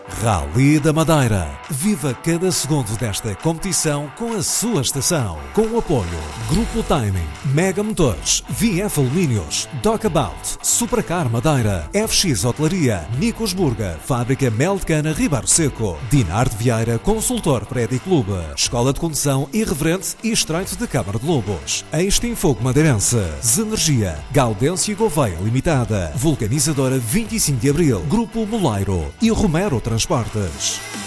Rally da Madeira. Viva cada segundo desta competição com a sua estação. Com o apoio Grupo Timing, Mega Motores, VF Alumínios, Dockabout, Supracar Madeira, FX Hotelaria, Nicos Burger, Fábrica Mel de Cana Ribeiro Seco, Dinar de Vieira, Consultor Prédio Clube, Escola de Condução Irreverente e Estreito de Câmara de Lobos, Extinfogo Madeirense, Zenergia, Gaudêncio Gouveia Limitada, Vulcanizadora 25 de Abril, Grupo Moleiro e Romero Transportes.